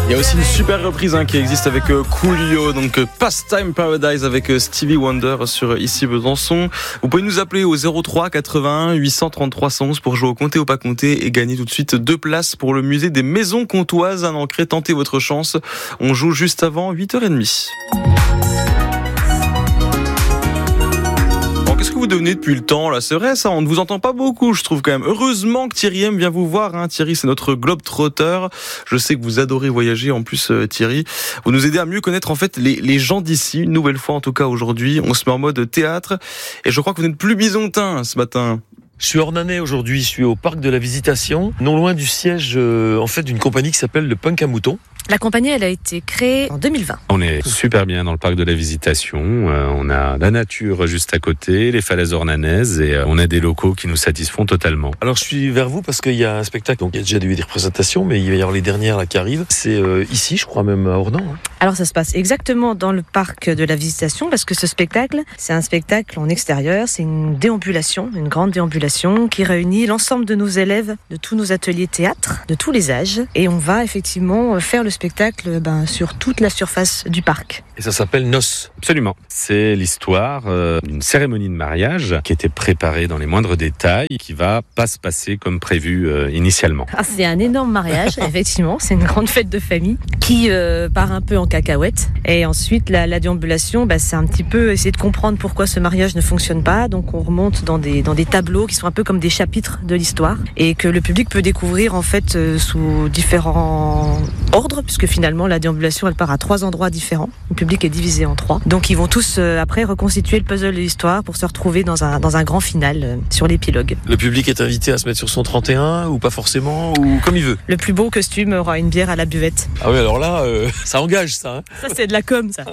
Il y a aussi une super reprise qui existe avec Coolio, donc Pastime Paradise avec Stevie Wonder sur Ici Besançon. Vous pouvez nous appeler au 03 81 833 111 pour jouer au compter ou pas compter et gagner tout de suite 2 places pour le musée des Maisons Comtoises à Nancré. Tentez votre chance. On joue juste avant 8h30. Qu'est-ce que vous devenez depuis le temps là? C'est vrai ça, on ne vous entend pas beaucoup, je trouve quand même. Heureusement que Thierry M vient vous voir. Thierry, c'est notre globe-trotteur. Je sais que vous adorez voyager en plus, Thierry. Vous nous aidez à mieux connaître en fait les gens d'ici. Une nouvelle fois en tout cas aujourd'hui, on se met en mode théâtre. Et je crois que vous n'êtes plus bisontin ce matin. Je suis ornanais aujourd'hui, je suis au parc de la Visitation, non loin du siège en fait d'une compagnie qui s'appelle le Punk à Mouton. La compagnie, elle a été créée en 2020. On est super bien dans le parc de la Visitation. On a la nature juste à côté, les falaises ornanaises et on a des locaux qui nous satisfont totalement. Alors je suis vers vous parce qu'il y a un spectacle, donc il y a déjà eu des représentations, mais il va y avoir les dernières là qui arrivent. C'est ici, je crois même à Ornans. Alors ça se passe exactement dans le parc de la Visitation parce que ce spectacle, c'est un spectacle en extérieur, c'est une déambulation, une grande déambulation qui réunit l'ensemble de nos élèves de tous nos ateliers théâtre, de tous les âges. Et on va effectivement faire le spectacle sur toute la surface du parc. Et ça s'appelle Noces. Absolument. C'est l'histoire d'une cérémonie de mariage qui était préparée dans les moindres détails, qui va pas se passer comme prévu initialement. C'est un énorme mariage, effectivement. C'est une grande fête de famille qui part un peu en cacahuète. Et ensuite, la déambulation, c'est un petit peu essayer de comprendre pourquoi ce mariage ne fonctionne pas. Donc on remonte dans des tableaux qui sont un peu comme des chapitres de l'histoire et que le public peut découvrir en fait sous différents ordres, puisque finalement la déambulation elle part à 3 endroits différents. Le public est divisé en 3. Donc ils vont tous après reconstituer le puzzle de l'histoire pour se retrouver dans un grand final sur l'épilogue. Le public est invité à se mettre sur son 31 ou pas forcément, ou comme il veut. Le plus beau costume aura une bière à la buvette. Ah oui, alors là, ça engage ça. Ça c'est de la com ça.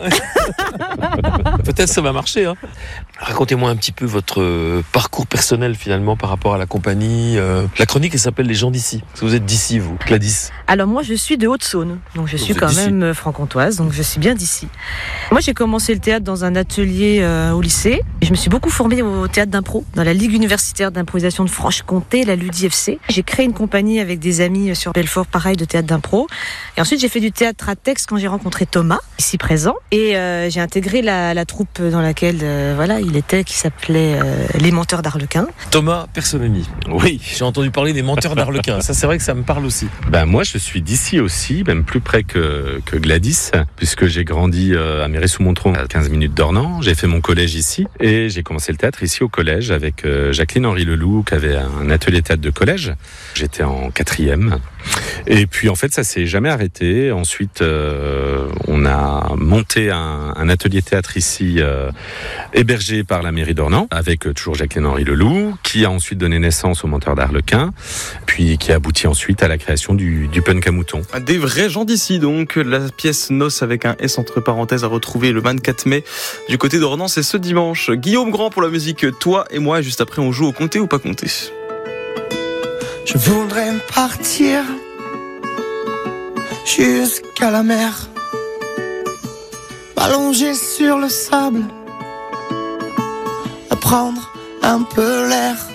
Peut-être ça va marcher. Racontez-moi un petit peu votre parcours personnel finalement par rapport à la compagnie. La chronique elle s'appelle Les gens d'ici. Parce que vous êtes d'ici vous, Gladys. Alors moi je suis de Haute-Saône, donc je suis quand même franc-comtoise, donc je suis bien d'ici. Moi j'ai commencé le théâtre dans un atelier au lycée. Et je me suis beaucoup formée au théâtre d'impro, dans la Ligue universitaire d'improvisation de Franche-Comté, la LUDIFC. J'ai créé une compagnie avec des amis sur Belfort, pareil, de théâtre d'impro. Et ensuite j'ai fait du théâtre à texte quand j'ai rencontré Thomas, ici présent. Et j'ai intégré la troupe dans laquelle il était, qui s'appelait Les Menteurs d'Arlequin. Thomas Persononi. Oui. J'ai entendu parler des Menteurs d'Arlequin. Ça c'est vrai que ça me parle aussi. Moi je suis d'ici aussi, même plus près que Gladys, puisque j'ai grandi à Méry-sous-Montron, à 15 minutes d'Ornans. J'ai fait mon collège ici et j'ai commencé le théâtre ici au collège avec Jacqueline Henry Leloup qui avait un atelier théâtre de collège. J'étais en 4e. Et puis en fait ça s'est jamais arrêté. Ensuite on a monté un atelier théâtre ici hébergé par la mairie d'Ornans avec toujours Jacqueline Henry Leloup qui a ensuite donné naissance aux Menteurs d'Arlequin puis qui a abouti ensuite à la création du Punk à Mouton. Des vrais gens d'ici donc. La pièce Noces avec un S entre parenthèses à retrouver le 24 mai du côté d'Ornans, c'est ce dimanche. Guillaume Grand pour la musique Toi et moi, juste après on joue au compter ou pas compter. Je voudrais partir jusqu'à la mer, m'allonger sur le sable, à prendre un peu l'air.